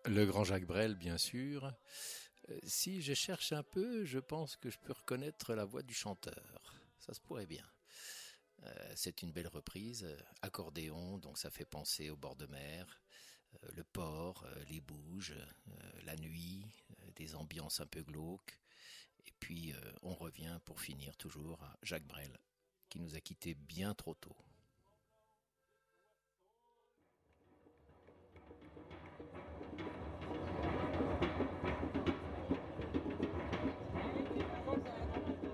Le grand Jacques Brel, bien sûr. Si je cherche un peu, je pense que je peux reconnaître la voix du chanteur. Ça se pourrait bien. C'est une belle reprise, accordéon, donc ça fait penser au bord de mer, le port, les bouges, la nuit, des ambiances un peu glauques. Et puis on revient pour finir toujours à Jacques Brel, qui nous a quittés bien trop tôt.